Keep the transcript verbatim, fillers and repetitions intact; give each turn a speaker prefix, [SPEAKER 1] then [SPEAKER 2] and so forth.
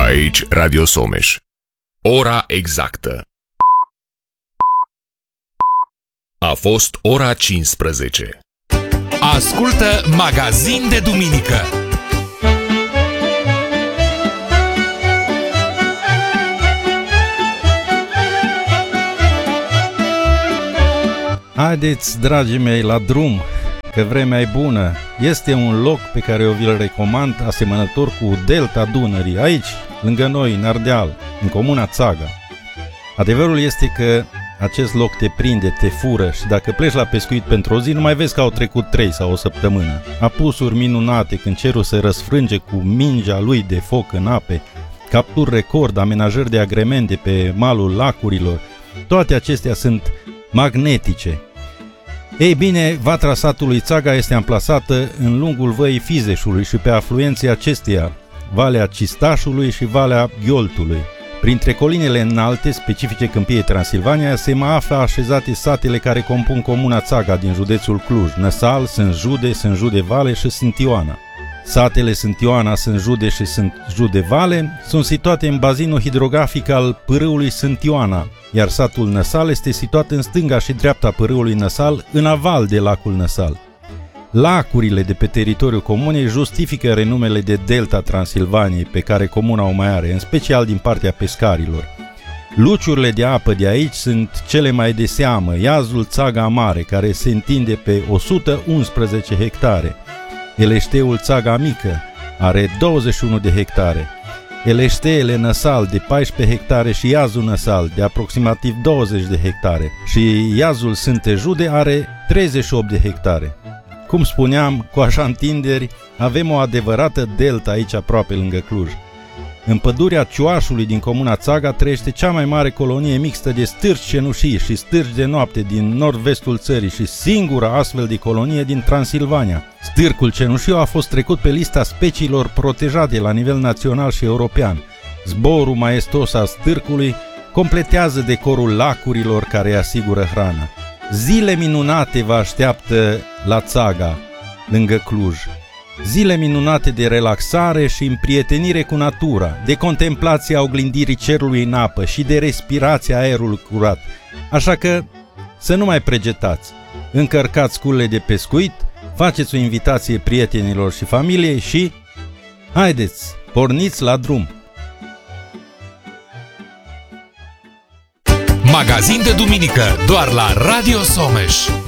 [SPEAKER 1] Aici Radio Someș. Ora exactă a fost ora cincisprezece.
[SPEAKER 2] Ascultă Magazin de Duminică.
[SPEAKER 3] Haideți, dragii mei, la drum, că vremea e bună. Este un loc pe care eu vi-l recomand, asemănător cu Delta Dunării, aici, lângă noi, în Ardeal, în comuna Țaga. Adevărul este că acest loc te prinde, te fură și dacă pleci la pescuit pentru o zi, nu mai vezi că au trecut trei sau o săptămână. Apusuri minunate când cerul se răsfrânge cu mingea lui de foc în ape, capturi record, amenajări de agremente pe malul lacurilor, toate acestea sunt magnetice. Ei bine, vatra satului Țaga este amplasată în lungul văii Fizeșului și pe afluenții acesteia, Valea Cistașului și Valea Ghioltului. Printre colinele înalte, specifice Câmpiei Transilvania, se mai află așezate satele care compun comuna Țaga din județul Cluj, Năsal, Sânjude, Sânjude Vale și Sântioana. Satele Sântioana, Sânjude și Sânjude Vale sunt situate în bazinul hidrografic al pârâului Sântioana, iar satul Năsal este situat în stânga și dreapta pârâului Năsal, în aval de lacul Năsal. Lacurile de pe teritoriul comunei justifică renumele de Delta Transilvaniei pe care comuna o mai are, în special din partea pescarilor. Luciurile de apă de aici sunt cele mai de seamă, iazul Țaga Mare, care se întinde pe o sută unsprezece hectare. Eleșteul Țaga Mică are douăzeci și unu de hectare. Eleșteele Năsal de paisprezece hectare și iazul Năsal de aproximativ douăzeci de hectare și iazul Sântejude are treizeci și opt de hectare. Cum spuneam, cu așa întinderi, avem o adevărată delta aici aproape lângă Cluj. În pădurea Cioașului din comuna Țaga trăiește cea mai mare colonie mixtă de stârci cenușii și stârci de noapte din nord-vestul țării și singura astfel de colonie din Transilvania. Stârcul cenușiu a fost trecut pe lista speciilor protejate la nivel național și european. Zborul maestos al stârcului completează decorul lacurilor care îi asigură hrana. Zile minunate vă așteaptă la Țaga, lângă Cluj. Zile minunate de relaxare și împrietenire cu natura, de contemplație a oglindirii cerului în apă și de respirația aerului curat. Așa că să nu mai pregetați, încărcați sculele de pescuit, faceți o invitație prietenilor și familiei și haideți, porniți la drum!
[SPEAKER 2] Magazin de Duminică, doar la Radio Someș.